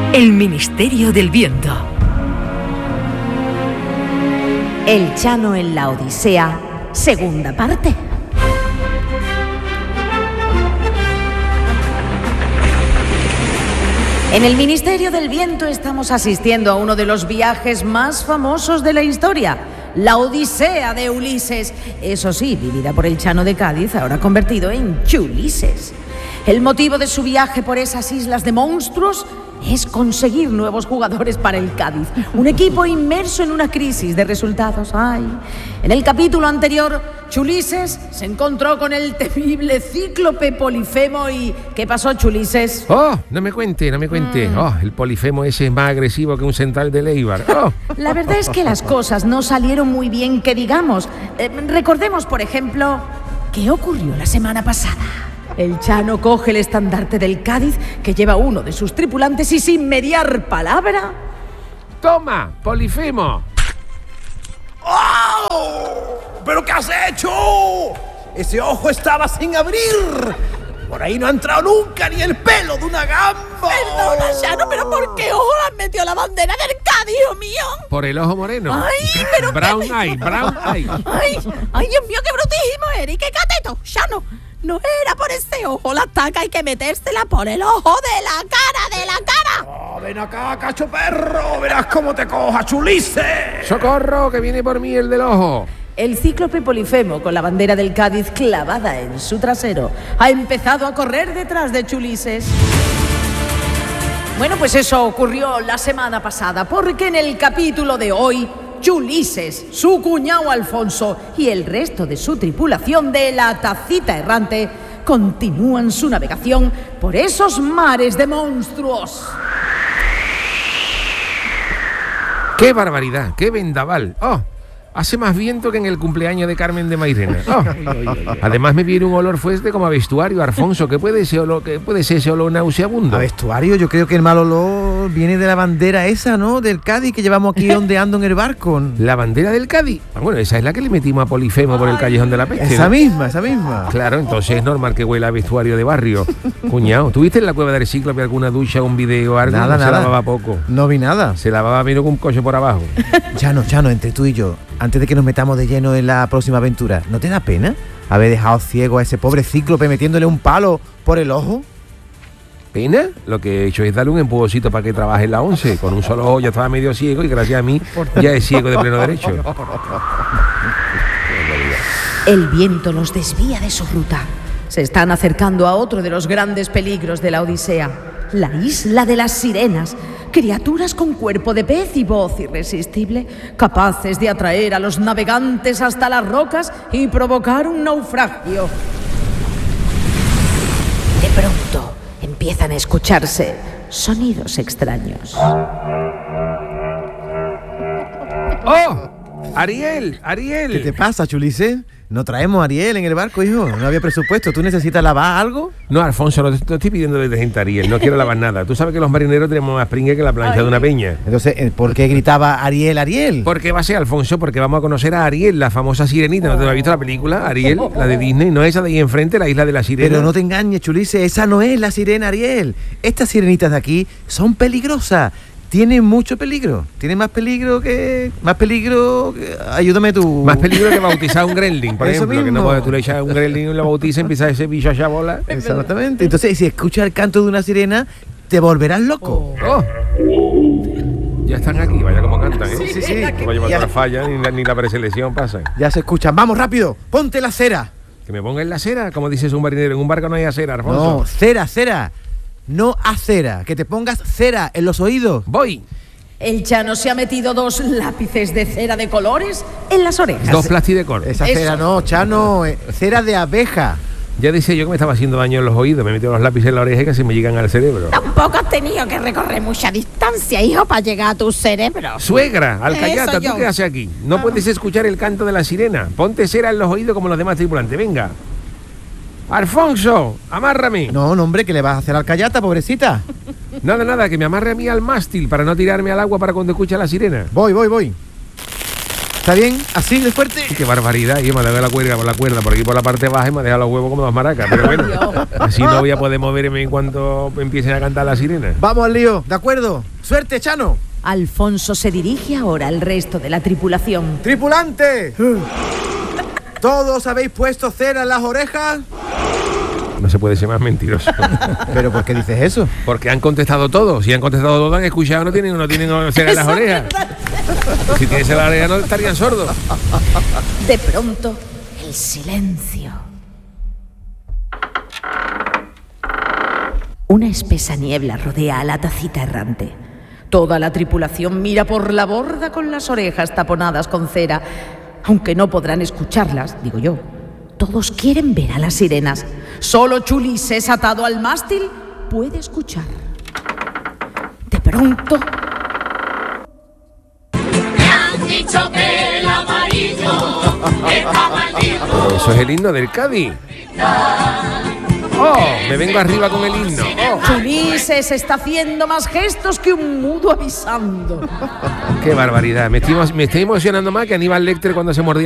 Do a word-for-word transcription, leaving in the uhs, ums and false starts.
El Ministerio del Viento. El Chano en la Odisea, segunda parte. En el Ministerio del Viento estamos asistiendo a uno de los viajes más famosos de la historia, la Odisea de Ulises. Eso sí, vivida por el Chano de Cádiz, ahora convertido en Chulises. El motivo de su viaje por esas islas de monstruos es conseguir nuevos jugadores para el Cádiz, un equipo inmerso en una crisis de resultados. Ay. En el capítulo anterior, Chulises se encontró con el temible cíclope Polifemo y... ¿qué pasó, Chulises? Oh, no me cuente, no me cuente. Mm. Oh, el Polifemo ese es más agresivo que un central de Leibar. Oh. La verdad es que las cosas no salieron muy bien, que digamos. Eh, recordemos, por ejemplo, ¿qué ocurrió la semana pasada? El Chano coge el estandarte del Cádiz que lleva uno de sus tripulantes y sin mediar palabra... ¡Toma, Polifemo! ¡Oh! ¿Pero qué has hecho? Ese ojo estaba sin abrir. Por ahí no ha entrado nunca ni el pelo de una gamba. Perdona, Chano, pero ¿por qué ojo le has metido la bandera del Cádiz, hijo mío? Por el ojo moreno. Ay, pero... Brown eye, brown eye. Ay, ay, Dios mío, qué brutísimo eres. ¡Qué cateto, Chano! No era por ese ojo, la taca hay que metérsela por el ojo de la cara, de la cara. Oh, ven acá, cacho perro, verás cómo te coja, Chulises. ¡Socorro, que viene por mí el del ojo! El cíclope Polifemo, con la bandera del Cádiz clavada en su trasero, ha empezado a correr detrás de Chulises. Bueno, pues eso ocurrió la semana pasada, porque en el capítulo de hoy, Chulises, su cuñado Alfonso y el resto de su tripulación de la Tacita Errante continúan su navegación por esos mares de monstruos. ¡Qué barbaridad! ¡Qué vendaval! ¡Oh! Hace más viento que en el cumpleaños de Carmen de Mairena. Oh. Además me viene un olor fuerte como a vestuario, Alfonso. ¿Qué puede ser olor, qué puede ser ese olor nauseabundo? A vestuario, yo creo que el mal olor viene de la bandera esa, ¿no? Del Cádiz que llevamos aquí ondeando en el barco. ¿La bandera del Cádiz? Ah, bueno, esa es la que le metimos a Polifemo por el Callejón de la Peste. Esa ¿no? misma, esa misma. Claro, entonces es normal que huela a vestuario de barrio. Cuñado, ¿tuviste en la cueva del Cíclope alguna ducha, un video, algo? Nada, no nada. Se lavaba poco. No vi nada. Se lavaba menos con un coche por abajo. Chano, Chano, entre tú y yo, antes de que nos metamos de lleno en la próxima aventura, ¿no te da pena haber dejado ciego a ese pobre cíclope metiéndole un palo por el ojo? ¿Pena? Lo que he hecho es darle un empujoncito para que trabaje en la once. Con un solo ojo ya estaba medio ciego y gracias a mí ya es ciego de pleno derecho. El viento los desvía de su ruta. Se están acercando a otro de los grandes peligros de la Odisea, la isla de las sirenas, criaturas con cuerpo de pez y voz irresistible, capaces de atraer a los navegantes hasta las rocas y provocar un naufragio. De pronto empiezan a escucharse sonidos extraños. ¡Oh! ¡Ariel! ¡Ariel! ¿Qué te pasa, Chulises? No traemos a Ariel en el barco, hijo. No había presupuesto. ¿Tú necesitas lavar algo? No, Alfonso, no te no estoy pidiendo detergente a Ariel. No quiero lavar nada. Tú sabes que los marineros tenemos más pringue que la plancha Ay. de una peña. Entonces, ¿por qué gritaba Ariel, Ariel? ¿Por qué va a ser, Alfonso? Porque vamos a conocer a Ariel, la famosa sirenita. ¿No te has visto la película? Ariel, la de Disney. No esa de ahí enfrente, la isla de la sirena. Pero no te engañes, Chulises. Esa no es la sirena, Ariel. Estas sirenitas de aquí son peligrosas. Tiene mucho peligro. Tiene más peligro que... Más peligro... Que, ayúdame tú. Más peligro que bautizar un gremlin, por Eso ejemplo. mismo. Que no puedes tú le echas un gremlin y lo bautizas y empieza ese bicho a bola. Exactamente. Entonces, si escuchas el canto de una sirena, te volverás loco. Oh. Ya están aquí, vaya como cantan, ¿eh? Sí, sí, sí. No va a llevar otra falla, ni la, ni la preselección pasa. Ya se escuchan. Vamos, rápido. Ponte la cera. Que me ponga en la cera, como dices un marinero. En un barco no hay acera, Alfonso. No, cera, cera. No acera. Que te pongas cera en los oídos. Voy. El Chano se ha metido dos lápices de cera de colores en las orejas. Dos plastidecor. Esa Eso. cera no, Chano. eh, Cera de abeja. Ya decía yo que me estaba haciendo daño en los oídos. Me he metido los lápices en la oreja y casi me llegan al cerebro. Tampoco has tenido que recorrer mucha distancia, hijo, para llegar a tu cerebro. Suegra, Alcayata, Eso ¿tú yo. qué haces aquí? No puedes escuchar el canto de la sirena. Ponte cera en los oídos como los demás tripulantes. Venga. Alfonso, amárrame. No, no, hombre, que le vas a hacer al Alcayata, pobrecita. Nada, nada, que me amarre a mí al mástil para no tirarme al agua para cuando escucha la sirena. Voy, voy, voy. ¿Está bien? ¿Así de fuerte? Qué barbaridad. Y me ha dado la cuerda por la cuerda por aquí por la parte baja y me ha dejado los huevos como dos maracas. Pero bueno, así no voy a poder moverme en cuanto empiecen a cantar las sirenas. Vamos al lío, ¿de acuerdo? ¡Suerte, Chano! Alfonso se dirige ahora al resto de la tripulación. ¡Tripulante! ¿Todos habéis puesto cera en las orejas? No se puede ser más mentiroso. ¿Pero por qué dices eso? Porque han contestado todos. Si han contestado todos, han escuchado, no tienen, no tienen cera en las orejas. Si tienen cera en las orejas, no estarían sordos. De pronto, el silencio. Una espesa niebla rodea a la tacita errante. Toda la tripulación mira por la borda con las orejas taponadas con cera. Aunque no podrán escucharlas, digo yo. Todos quieren ver a las sirenas. Solo Chulises, atado al mástil, puede escuchar. De pronto... Me han dicho que el amarillo está maldito. Pero eso es el himno del Cádiz. ¡Oh! Me vengo arriba con el himno. ¡Oh! Chulises está haciendo más gestos que un mudo avisando. ¡Qué barbaridad! Me estoy, me estoy emocionando más que Aníbal Lecter cuando se mordía